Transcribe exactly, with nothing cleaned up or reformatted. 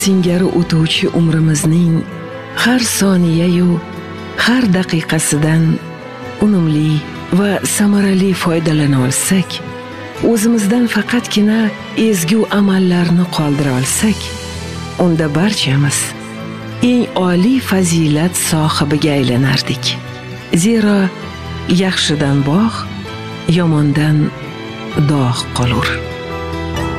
singari o'tuvchi umrimizning har soniya-yu har daqiqasidan unumli va samarali foydalana olsak, o'zimizdan faqatgina ezgu amallarni qoldira olsak, unda barchamiz eng oliy fazilat sohibiga aylanardik. Zero yaxshidan bog', yomondan dog' qolur.